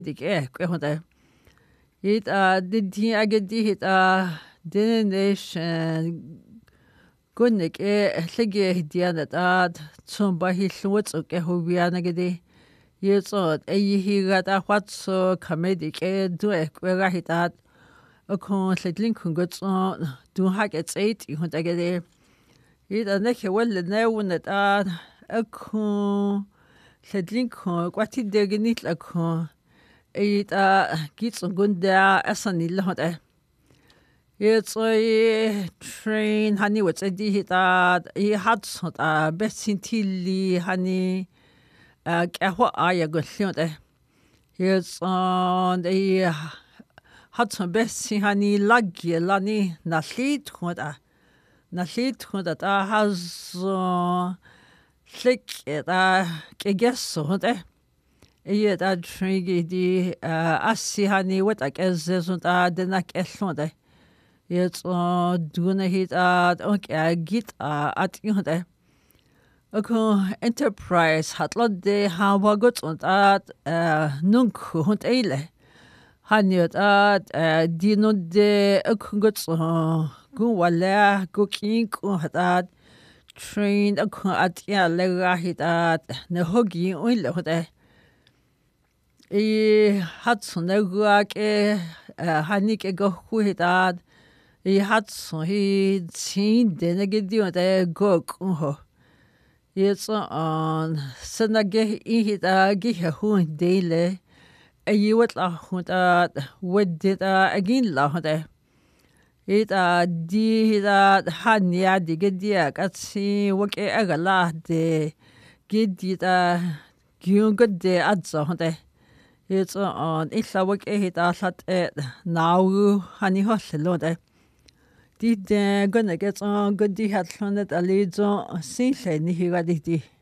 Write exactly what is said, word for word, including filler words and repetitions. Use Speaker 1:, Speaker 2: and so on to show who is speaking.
Speaker 1: Dike kwehonda. It uh did he agedi hit uh denation gunnik e lligi hidianat ad tsumba hi llwts o ge hobiana gedi. Yetsod e hi gada watso kamedik e due kwega hitat o kon llidlin kun gutso du hag ets eight i hund agedi. It a neke well newnat ad o kon llidlin kun gwati degenit la kon It uh gets on gunda asanilla hot. It's a train honey what's a di that he had sort a bessin tilly honey uh what I go shot. It's on the had some bessin honey laggy lani na sheet what a na sheet what that has uh slick it uh I guess so hot. Yeah, that triggy the uh assi honey what I guess there's not uh the neck ellonde. It's uh doing hit uh okay git uh at you know. Okay, enterprise hat lot de ha wagot und at uh nunk hund eile. Hanyot at uh dino de ukungots uh go wala go kink hat at trained at ya lega hit at ne hogi oile hot. I had some neguak e hanik e go huhitad. I had some he seen the negative de go ho. It's on Senage ihita gihe hun daily. A you would la huntat what did again la hunte. It a di that hanya digedia at see work e agala de gidita gyungad de adza hunte. It's on Islawak ehit asat et now honey hoslode. Did gonna get on good di had flown at a leads on since any he got it.